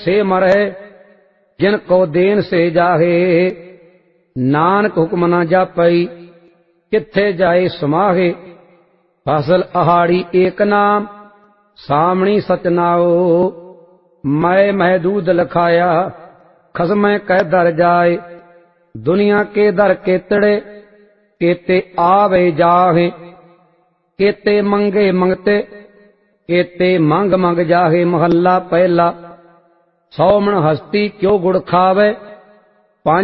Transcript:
से मरहे, जिनको देन से जाहे। नानक हुक्म न जापई, किथे जाए समाहे। फसल आहाड़ी एक नाम, सामणी सचनाओ। मैं मह दूध लखाया, खसमै कह दर जाए। दुनिया के दर केतड़े, केते आवे जाहे। केते मंगे मंगते, केते मंग मंग जाहे। महला पहला। 100 मन हस्ती क्यों गुड़ खावे,